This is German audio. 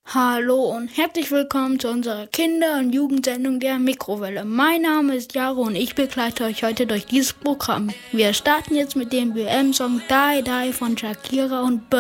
Hallo und herzlich willkommen zu unserer Kinder- und Jugendsendung der Mikrowelle. Mein Name ist Jaro und ich begleite euch heute durch dieses Programm. Wir starten jetzt mit dem WM-Song Die Die von Shakira und Burna.